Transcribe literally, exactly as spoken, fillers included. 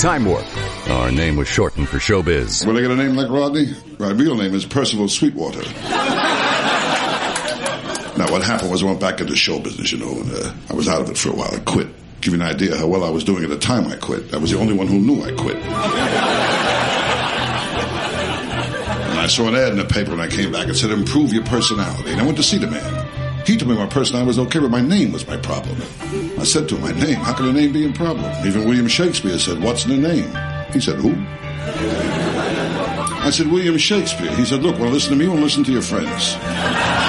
Time Warp. Our name was shortened for showbiz. Will I get a name like Rodney? My real name is Percival Sweetwater. Now, what happened was I went back into show business, you know, and uh, I was out of it for a while. I quit. Give you an idea how well I was doing at the time I quit. I was the only one who knew I quit. And I saw an ad in the paper and I came back and said, improve your personality. And I went to see the man. He told me my personality was okay, but my name was my problem. I said to him, my name? How can a name be a problem? Even William Shakespeare said, what's in a name? He said, who? I said, William Shakespeare. He said, look, want to listen to me or listen to your friends?